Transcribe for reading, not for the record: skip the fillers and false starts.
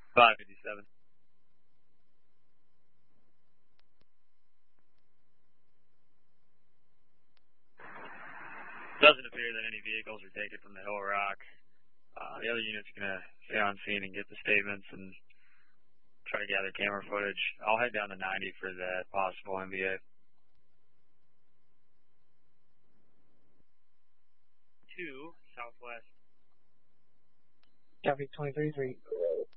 557. Doesn't appear that any vehicles are taken from the Hill Rock. The other unit's going to stay on scene and get the statements and try to gather camera footage. I'll head down to 90 for that possible MVA. 2 southwest. Copy 23-3.